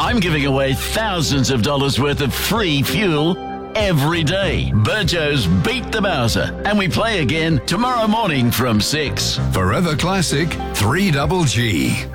I'm giving away thousands of dollars worth of free fuel every day. Burjo's Beat the Bowser. And we play again tomorrow morning from 6. Forever Classic 3GG.